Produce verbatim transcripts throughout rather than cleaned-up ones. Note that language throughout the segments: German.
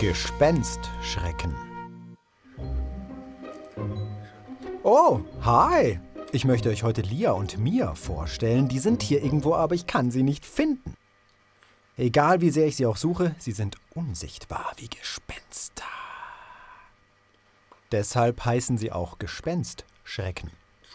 Gespenstschrecken. Oh, hi! Ich möchte euch heute Lia und Mia vorstellen. Die sind hier irgendwo, aber ich kann sie nicht finden. Egal wie sehr ich sie auch suche, sie sind unsichtbar wie Gespenster. Deshalb heißen sie auch Gespenstschrecken.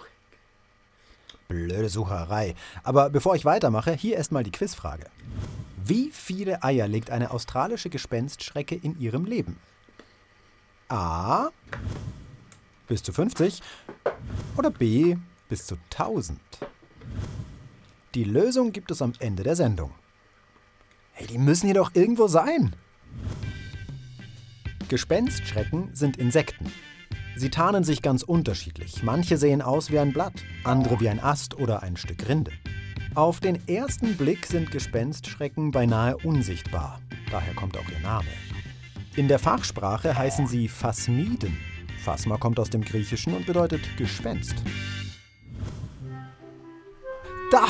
Blöde Sucherei. Aber bevor ich weitermache, hier erstmal die Quizfrage. Wie viele Eier legt eine australische Gespenstschrecke in ihrem Leben? A. Bis zu fünfzig oder B. Bis zu tausend. Die Lösung gibt es am Ende der Sendung. Hey, die müssen hier doch irgendwo sein. Gespenstschrecken sind Insekten. Sie tarnen sich ganz unterschiedlich. Manche sehen aus wie ein Blatt, andere wie ein Ast oder ein Stück Rinde. Auf den ersten Blick sind Gespenstschrecken beinahe unsichtbar. Daher kommt auch ihr Name. In der Fachsprache heißen sie Phasmiden. Phasma kommt aus dem Griechischen und bedeutet Gespenst. Da!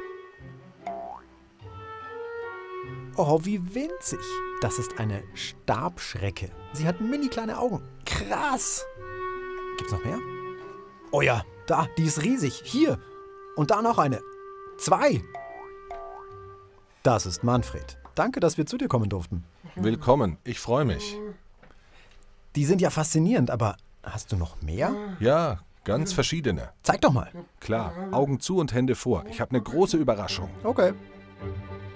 Oh, wie winzig. Das ist eine Stabschrecke. Sie hat mini kleine Augen. Krass! Gibt's noch mehr? Oh ja, da, die ist riesig. Hier. Und da noch eine. Zwei. Das ist Manfred. Danke, dass wir zu dir kommen durften. Willkommen, ich freue mich. Die sind ja faszinierend, aber hast du noch mehr? Ja, ganz verschiedene. Zeig doch mal. Klar, Augen zu und Hände vor. Ich habe eine große Überraschung. Okay.